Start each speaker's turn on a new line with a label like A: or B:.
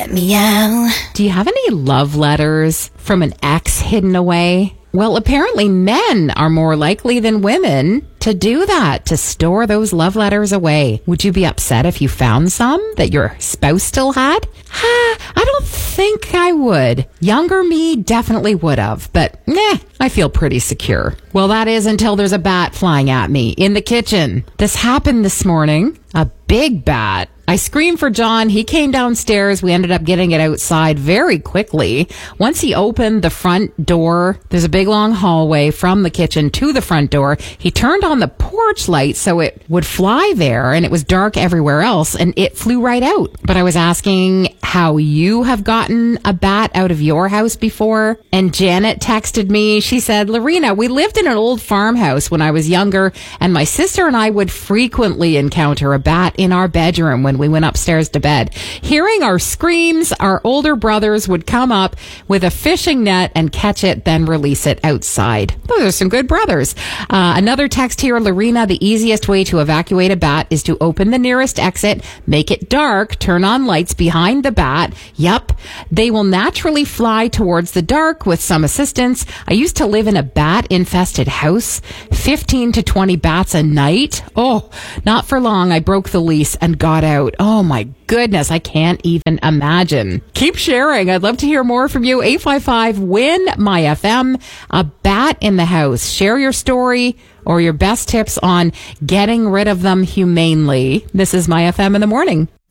A: Meow.
B: Do you have any love letters from an ex hidden away? Well, apparently men are more likely than women to do that, to store those love letters away. Would you be upset if you found some that your spouse still had? I don't think I would. Younger me definitely would have, but I feel pretty secure. Well, that is until there's a bat flying at me in the kitchen. This happened this morning. A big bat. I screamed for John. He came downstairs. We ended up getting it outside very quickly. Once he opened the front door, there's a big long hallway from the kitchen to the front door. He turned on the porch light so it would fly there, and it was dark everywhere else, and it flew right out. But I was asking how you have gotten a bat out of your house before, and Janet texted me. She said, Lorena, we lived in an old farmhouse when I was younger, and my sister and I would frequently encounter a bat in our bedroom when we went upstairs to bed. Hearing our screams, our older brothers would come up with a fishing net and catch it, then release it outside. Those are some good brothers. Another text here, Lorena, the easiest way to evacuate a bat is to open the nearest exit, make it dark, turn on lights behind the bat. Yup, they will naturally fly towards the dark with some assistance. I used to live in a bat-infested house, 15 to 20 bats a night. Oh, not for long. I broke the lease and got out. Oh my goodness, I can't even imagine. Keep sharing. I'd love to hear more from you. 855-WIN-MY-FM. A bat in the house. Share your story or your best tips on getting rid of them humanely. This is My FM in the morning.